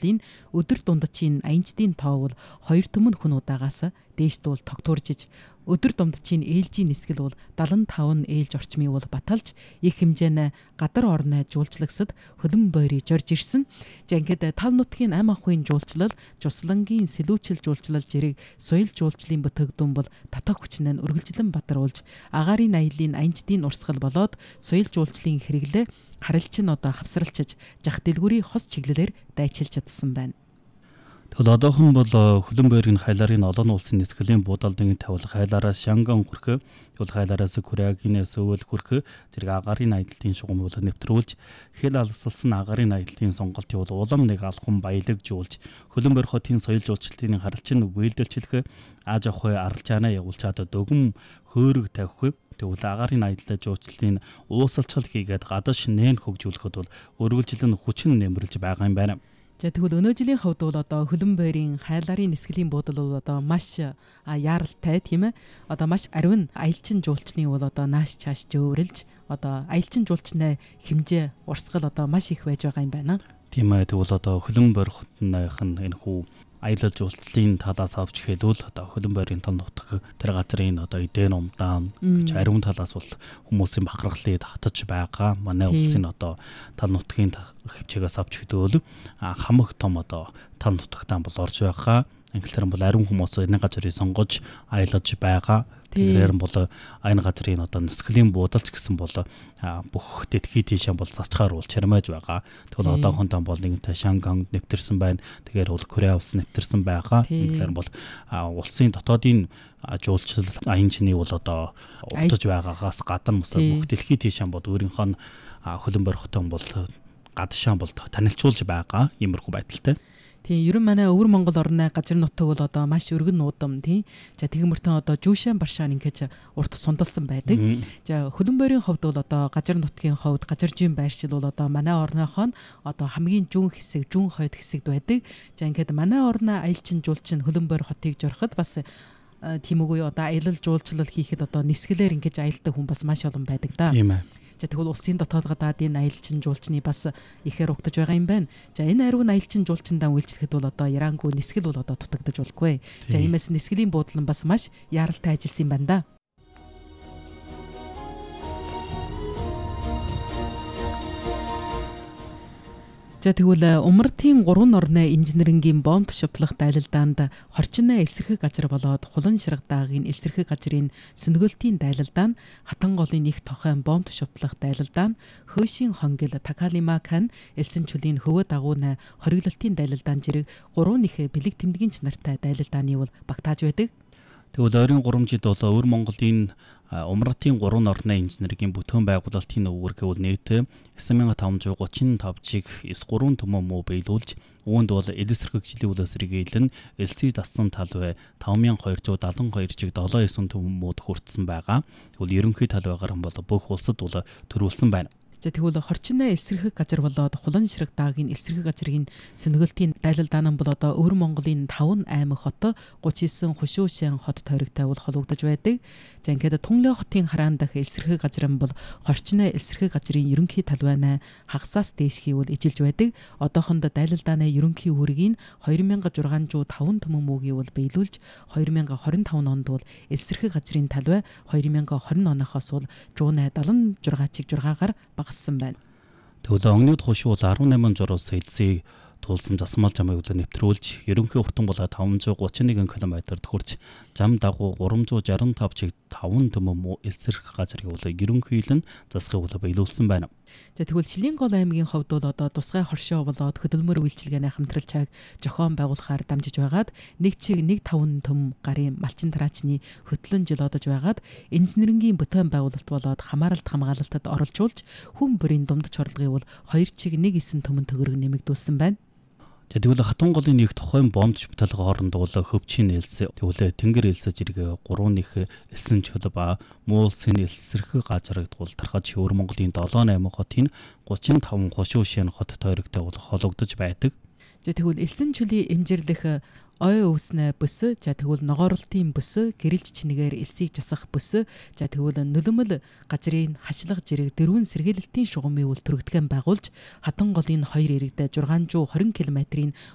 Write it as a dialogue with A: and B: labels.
A: жуулчлалын өдөр дундчийн аянчдын тоо бол 2 түмэн хүн удаагаас дээшдүүл тогтворжиж өдөр дундчийн ээлжийн нисгэл бол 75 ээлж орчмын бол баталж их хэмжээний гадар орны жуулчлагсад хөлөн бойрыг жорж ирсэн. За ингээд тал нутгийн ам ахуйн жуулчлал, Жуслангийн сэлүүчил жуулчлал зэрэг соёл жуулчлалын бүтээгдэхүүн бол татах хүчнээ үргэлжлэн бадаруулж агаарын аяллаа аянчдын урсгал болоод соёл жуулчлалын хэрэглээ харилцан одоо хавсралчиж жах дэлгүүрийн хос чиглэлээр дайчилж чадсан байна.
B: Тэгвэл одоохон бол хөлөн бойрын хайларын олон улсын нисгэлийн буудалдын тавилга хайлараас Шанган хүрэх, тэгвэл хайлараас Кореагинээс өвөл хүрэх зэрэг агаарын аяллаа шугам бол нэвтрүүлж хэл алсалсан агаарын аяллаа сонголтын бол улам нэг алхам баялагжуулж хөлөн бойр хотын соёл жуулчлалын харилцан үйлдэлчлэх аж ахуй аралжаанаа явуулчаад дөгөн хөөрөг тавих тэгвэл агаарын аяллаа жуулчлалын уусалчил хийгээд гадаш нээн хөгжүүлэхэд бол өргөлжлөн хүчин нэмэрлж байгаа юм байна.
A: За тэгвэл өнөө жилийн хувьд бол одоо хөлөн бойрын хайларын нисгэлийн буудал бол одоо маш яаралтай тийм ээ. Одоо маш ариун аялчин жуулчны бол одоо нааш чааш жөөрөлж одоо аялчин жуулчны хэмжээ урсгал одоо маш их байж байгаа юм байна.
B: Тийм ээ. Тэгвэл одоо хөлөн бойр хотных нь энэ хүү аялал жуулчлалын талаас авч хэлвэл одоо хөлөн бойрын тал нутаг тэр газрын одоо эдэн умдаан ариун талаас бол хүмүүсийн бахархлыг татаж байгаа. Манай улсын одоо тал нутгийн хэмжээгээс авч хэлвэл хамаг том одоо тал нутагтаа бол орж байгаа. Инглээр бол ариун хүмүүс энэ газрыг сонгож аялаж байгаа. Тэгэхээр бол энэ газрын одоо нисгэлийн буудалч гэсэн бол бүх детхий тийшээ бол зацхаар бол чармааж байгаа. Тэгвэл одоохондоо бол нэгэнтэй Шанган нэвтэрсэн байна. Тэгэхээр бол Кореа улс нэвтэрсэн байгаа. Тэгэхээр бол улсын дотоодын жуулчлал аянчны бол одоо удаж байгаагаас гадна бас бүх дэлхий тийшээ бол өөрийнхөө хөлөн бойр хотон бол гадшаан бол танилцуулж байгаа иймэрхүү байдалтай.
A: Тийм, ерөн манай өвөр Монгол орны газар нутаг бол одоо маш өргөн нуудам тийм. За тэгмэртэн одоо Жүүшэн Баршаан ингэж урт сундалсан байдаг. За хөлөн бойрын хувьд бол одоо газар нутгийн хувьд газаржийн байршил бол одоо манай орныхон одоо хамгийн жүүн хэсэг, жүүн хойд хэсэгд байдаг. За ингээд манай орны аялчин жуулчин хөлөн бойр хотыг жороход бас тийм үгүй одоо аялал жуулчлал хийхэд одоо нисгэлээр ингэж аялдаг хүн бас маш олон байдаг да.
B: Тийм ээ.
A: За тэгвэл улсын дотоод гадаадын аялчин жуулчны бас ихээр угтаж байгаа юм байна. За энэ ариун аялчин жуулчиндаа үйлчлэхэд бол одоо Ирангүй нисгэл бол одоо дутагдаж болохгүй. За иймээс нисгэлийн буудлан бас маш яаралтай ажилласан юм байна да. За тэгвэл Умартын 3 орны инженерингийн бомб шутлах дайлалдаанд хорчны эсрэг газар болоод Хулан ширэг даагийн эсрэг газрын сүнгэлтийн дайлалдаан хатан голын их тохойн бомб шутлах дайлалдаан хөөшийн хонгил Такалимакан элсэн чүлийн хөвөө дагуун хориглолтын дайлалдаан зэрэг 3 их бэлэг тэмдгийн чанартай дайлалдааны бол багтааж байдаг.
B: Тэгвэл ойрын 3 жид бол өвөр Монголын Умартын 3 орны инженерийн бүтээн байгуулалтын өвөр гэвэл нийт 9535-ыг 9 төмөн муу биелүүлж үүнд бол эдис хэрэгжлийн үйл сэргийлэн элсий зассан талбай 5272-ыг 79 төмөн мууд хүртсэн байгаа. Тэгвэл ерөнхий талбайгаар бол бүх улсад бол төрүүлсэн байна.
A: За тэгвэл хорчны эсрэг газар болоод Хулан ширэг даагийн эсрэг газрын сүнгэлтийн дайлалдаан бол одоо өвөр Монголын 5 аймаг хот 39 хушуушин хот тойрогтой бол холбогдож байдаг. За ингээд Түнлээ хотын хараан дах эсрэг газар нь бол хорчны эсрэг газрын ерөнхий талбайнаа хагасаас дээш хийвэл ижилж байдаг. Одоохондоо дайлалдааны ерөнхий үүргийг 2605 төмөн мөгийг бол биелүүлж 2025 онд бол эсрэг газрын талбай 2020 оноохоос бол 176-ыг 6-гаар багассан байна.
B: Тэгвэл өнгөд хушуул 18 жураас эдсийг туулсан засмал жамыг нэвтрүүлж ерөнхий уртан болоо 531 км-д хүрч зам дагуу 365-ыг 5 төмөн эсрэг газрыг бол ерөнхийлөн засахыг бол биелүүлсэн байна.
A: За тэгвэл Шилэн гол аймгийн хувьд бол одоо тусгай хоршоо болоод хөдөлмөр үйлчилгээний хамтралчааг зохион байгуулахаар дамжиж байгаад нэг чиг 1.5 төм гарын малчин тараачны хөтлөн жил одож байгаад инженерингийн бүтээн байгуулалт болоод хамааралт хамгаалалтад оролцуулж хүн бүрийн думдч орлогыг бол 2 чиг 1.9 төмөн төгрөг нэмэгдүүлсэн байна.
B: Тэгвэл хатан голын нэг тохойн бомбч бүтээлга хооронд бол хөвчийн элс тэгвэл тэнгэр элс зэрэг 3 их элсэн чөлбө муулсын элсэрх газрыг бол тархаж өвөр Монголын 7 аймаг хотын 35 хошуушин хот тойрогтой бол холбогдож байдаг.
A: За тэгвэл элсэн чөлийн эмжирлэх ой өвснэ бүс, за тэгвэл ногооролтын бүс, гэрэлж чинэгээр элсийг засах бүс, за тэгвэл нөлөмөл газрын хашлах зэрэг дөрвөн сэргээлэлтийн шугамыг үл төрөгдгөн байгуулж хатан голын 2 иргэдэ 620 км-ийн